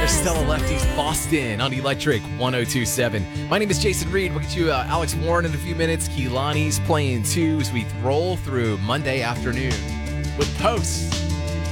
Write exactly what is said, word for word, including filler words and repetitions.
Stella Lefty's Boston on Electric one oh two point seven. My name is Jason Reed. We'll get you uh, Alex Warren in a few minutes. Kehlani's playing too as we roll through Monday afternoon with Post.